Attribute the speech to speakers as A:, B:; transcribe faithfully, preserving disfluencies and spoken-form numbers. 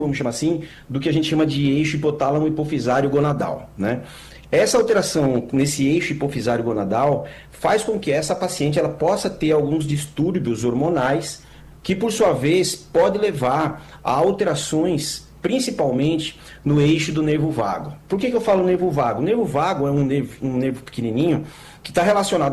A: vamos chamar assim, do que a gente chama de eixo hipotálamo hipofisário gonadal, né? Essa alteração nesse eixo hipofisário gonadal faz com que essa paciente ela possa ter alguns distúrbios hormonais que, por sua vez, pode levar a alterações principalmente no eixo do nervo vago. Por que, que eu falo nervo vago? O nervo vago é um nervo, um nervo pequenininho que está relacionado